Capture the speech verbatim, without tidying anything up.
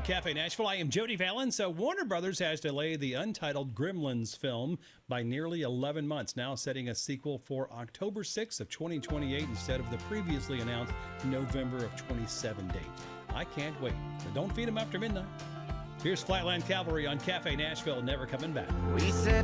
Cafe Nashville. I am Jody Fallon. So Warner Brothers has delayed the untitled Gremlins film by nearly eleven months, now setting a sequel for October sixth of twenty twenty-eight instead of the previously announced November of twenty-seven date. I can't wait, but don't feed them after midnight. Here's Flatland Cavalry on Cafe Nashville, Never Coming Back. We said